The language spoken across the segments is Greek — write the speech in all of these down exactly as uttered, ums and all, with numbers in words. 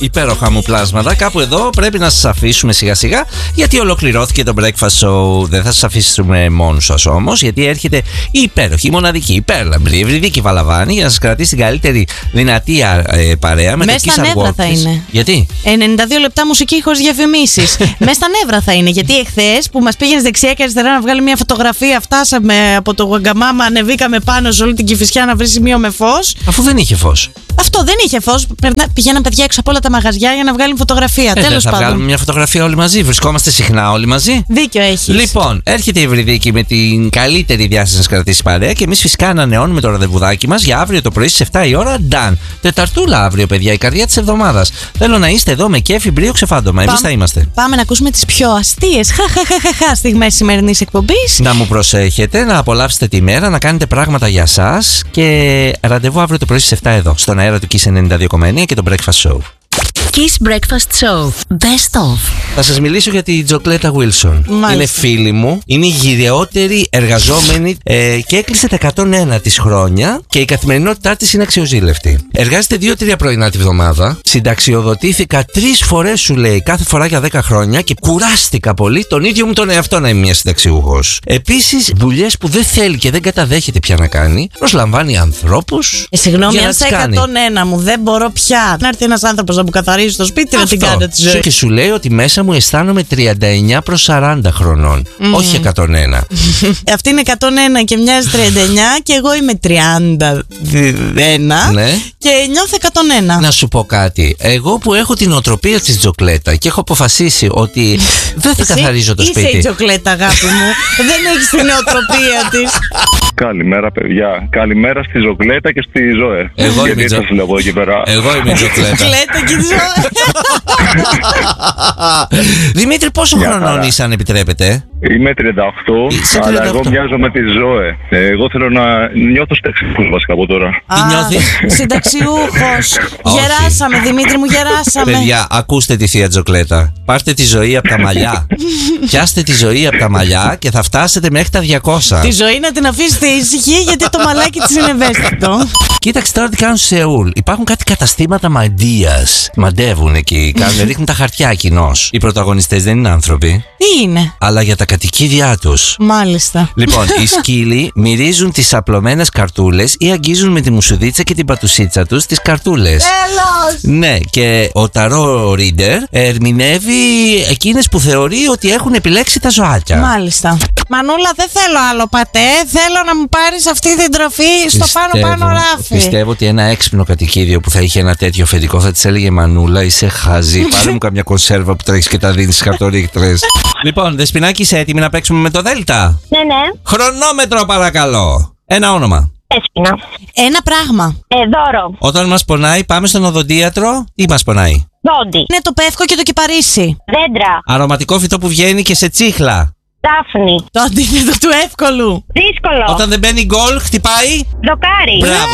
Υπέροχα μου πλάσματα. Κάπου εδώ πρέπει να σας αφήσουμε σιγά σιγά, γιατί ολοκληρώθηκε το Breakfast Show. Δεν θα σας αφήσουμε μόνους σας όμως, γιατί έρχεται η υπέροχη, η μοναδική, υπέρλαμπρη, η Ευρυδίκη Βαλαβάνη για να σας κρατήσει την καλύτερη δυνατή ε, παρέα με Μέσα στα νεύρα θα είναι. Γιατί? ενενήντα δύο λεπτά μουσική χωρίς διαφημίσεις. Μέσα στα νεύρα θα είναι. Γιατί εχθές που μας πήγαινε δεξιά και αριστερά να βγάλει μια φωτογραφία, φτάσαμε από το Γουαγκαμάμα, ανεβήκαμε πάνω σε όλη την Κηφισιά να βρει σημείο με φως. Αφού δεν είχε φως. Αυτό δεν είχε φως. Πηγαίναν παιδιά έξω από όλα τα μαγαζιά για να βγάλουν φωτογραφία. Ε, Τέλος θα πάντων. βγάλουμε μια φωτογραφία όλοι μαζί. Βρισκόμαστε συχνά όλοι μαζί. Δίκιο έχεις. Λοιπόν, έρχεται η Ευρυδίκη με την καλύτερη διάσταση να σας κρατήσει παρέα και εμείς φυσικά ανανεώνουμε το ραντεβουδάκι μας για αύριο το πρωί στις εφτά η ώρα. Νταν. Τεταρτούλα αύριο, παιδιά, η καρδιά της εβδομάδας. Θέλω να είστε εδώ με κέφι, μπρίο, ξεφάντωμα. Εμείς θα είμαστε. Πάμε να ακούσουμε τις πιο αστείες χαχαχαχαχα στιγμές σημερινής εκπομπής. Να μου προσέχετε, να απολαύσετε τη μέρα, να κάνετε πράγματα για σας και ραντεβού αύριο το πρωί στις εφτά εδώ, στον αέρα του Kiss ενενήντα δύο κόμμα εννιά και το Breakfast Show. Kiss Breakfast Show. Best of. Θα σας μιλήσω για τη Τζοκλέτα Wilson. Μάλιστα. Είναι φίλη μου, είναι η γυριότερη εργαζόμενη ε, και έκλεισε τα εκατόν ένα της χρόνια και η καθημερινότητά της είναι αξιοζήλευτη. Εργάζεται δύο τρία πρωινά τη βδομάδα. Συνταξιοδοτήθηκα τρεις φορές, σου λέει, κάθε φορά για δέκα χρόνια και κουράστηκα πολύ τον ίδιο μου τον εαυτό να είμαι μια συνταξιούχος. Επίσης, δουλειές που δεν θέλει και δεν καταδέχεται πια να κάνει, προσλαμβάνει ανθρώπους. Ε, συγγνώμη, για να αν στα τις κάνει. εκατόν ένα μου δεν μπορώ πια να έρθει ένας άνθρωπος να μου καθαρίσει στο σπίτι να την κάνω τη ζωή. Και σου λέει ότι μέσα μου αισθάνομαι τριάντα εννιά προς σαράντα χρονών. Mm. Όχι εκατόν ένα. Αυτή είναι εκατόν ένα και μοιάζει τριάντα εννιά και εγώ είμαι τριάντα ένα Ναι. και νιώθω εκατόν ένα. Να σου πω κάτι. Εγώ που έχω την οτροπία της Τζοκλέτα και έχω αποφασίσει ότι δεν θα Εσύ καθαρίζω το είσαι σπίτι. η Τζοκλέτα, αγάπη μου. Δεν έχεις την οτροπία της. Καλημέρα, παιδιά. Καλημέρα στη Ζοκλέτα και στη Ζωέ. Εγώ Γιατί είμαι η έτσι Τζο- σας λέω εκεί πέρα. Εγώ είμαι η Τζοκλέτα. Τζοκλέτα και τη ζωή. Δημήτρη, πόσο Μια χρονών χαρά. είσαι, αν επιτρέπετε? Είμαι τριάντα οκτώ, Είσαι αλλά τριάντα εγώ οκτώ. μοιάζω με τη Ζωέ. Ε, Εγώ θέλω να νιώθω στεξιπούς βασικά από τώρα. Τι νιώθεις? Συνταξιούχος. Όχι. Γεράσαμε, Δημήτρη μου, γεράσαμε. Παιδιά, ακούστε τη θεία Τζοκλέτα. Πάρτε τη ζωή από τα μαλλιά. Πιάστε τη ζωή από τα μαλλιά και θα φτάσετε μέχρι τα διακόσια. Τη ζωή να την αφήσετε ήσυχη, γιατί το μαλάκι της είναι ευαίσθητο. Κοίταξε τώρα τι κάνουν στη Σεούλ. Υπάρχουν κάτι καταστήματα μαντείας. Μαντεύουν εκεί. Κάνουν, ρίχνουν τα χαρτιά κοινώς. Οι πρωταγωνιστές δεν είναι άνθρωποι, Τι είναι? αλλά για τα κατοικίδια τους. Μάλιστα. Λοιπόν, οι σκύλοι μυρίζουν τις απλωμένες καρτούλες ή αγγίζουν με τη μουσουδίτσα και την πατουσίτσα τους τις καρτούλες. Τέλος! Ναι, και ο ταρό reader ερμηνεύει εκείνες που θεωρεί ότι έχουν επιλέξει τα ζωάκια. Μάλιστα. Μανούλα, δεν θέλω άλλο πατέ. Θέλω να μου πάρεις αυτή την τροφή στο πάνω-πάνω ράφι. Πιστεύω ότι ένα έξυπνο κατοικίδιο που θα είχε ένα τέτοιο αφεντικό θα της έλεγε Μανούλα, είσαι χαζή. Πάρε μου καμιά κονσέρβα που τρέχεις και τα δίνεις στις χαρτορίχτρες. Λοιπόν, Δεσποινάκη, είσαι έτοιμη να παίξουμε με το Δέλτα? Ναι, ναι. Χρονόμετρο, παρακαλώ. Ένα όνομα. Έσπινα. Ένα πράγμα. Ε, δώρο. Όταν μας πονάει, πάμε στον οδοντίατρο. Τι μας πονάει? Δόντι. Είναι το πεύκο και το κυπαρίσι. Δέντρα. Αρωματικό φυτό που βγαίνει και σε τσίχλα. Δάφνη. Το αντίθετο του εύκολου. Δύσκολο. Όταν δεν μπαίνει γκολ, χτυπάει. Δοκάρι. Μπράβο.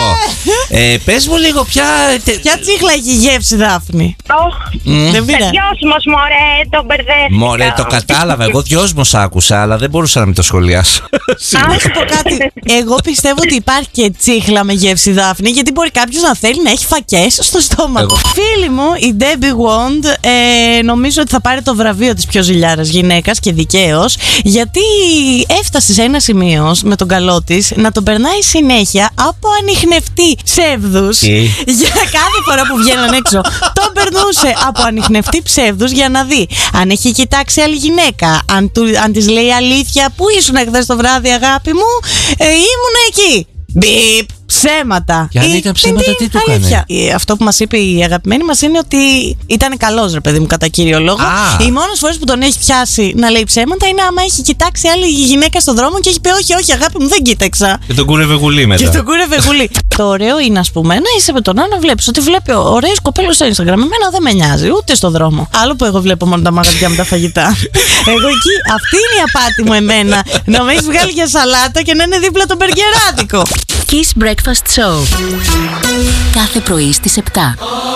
ε, πες μου λίγο ποια. Ποια τσίχλα έχει γεύση, Δάφνη? Οχ. Δεν πειράζει. Δυόσμος, μωρέ, τον μπερδεύτηκα. Μωρέ, το κατάλαβα. Εγώ δυόσμος άκουσα, αλλά δεν μπορούσα να μην το σχολιάσω. Να σου πω κάτι. Εγώ πιστεύω ότι υπάρχει και τσίχλα με γεύση Δάφνη, γιατί μπορεί κάποιο να θέλει να έχει φακές στο στόμα του. Φίλη μου, η Debbie Wand, ε, νομίζω ότι θα πάρει το βραβείο της πιο ζηλιάρας γυναίκας και δικαίως, γιατί έφτασε σε ένα σημείο με τον καλό της να τον περνάει συνέχεια από ανιχνευτή ψεύδους. Τι? Για κάθε φορά που βγαίναν έξω, τον περνούσε από ανιχνευτή ψεύδους για να δει αν έχει κοιτάξει άλλη γυναίκα, αν, του, αν της λέει αλήθεια. Πού ήσουν χθες το βράδυ, αγάπη μου? Ε, ήμουν εκεί. Μπιπ. Ψέματα. Και αν Ή- ήταν ψέματα, τι του αλήθεια. Ε, Αυτό που μας είπε η αγαπημένη μας είναι ότι ήταν καλός, ρε παιδί μου, κατά κύριο λόγο. Α. Οι μόνες φορές που τον έχει πιάσει να λέει ψέματα είναι άμα έχει κοιτάξει άλλη γυναίκα στον δρόμο και έχει πει όχι, όχι, αγάπη μου, δεν κοίταξα. Και τον κούρευε γουλή μετά. Και τον κούρευε γουλή. Το ωραίο είναι, ας πούμε, να είσαι με τον άλλο, να βλέπεις ότι βλέπει ωραίες κοπέλες στο Instagram. Εμένα δεν με νοιάζει, ούτε στον δρόμο. Άλλο που εγώ βλέπω μόνο τα μαγαζιά με τα φαγητά. Εγώ εκεί, αυτή είναι η απάτη μου εμένα. Να με έχει βγάλει για σαλάτα και να είναι δίπλα το μπεργκεράδικο. Kiss Breakfast Show. Κάθε πρωί στις επτά.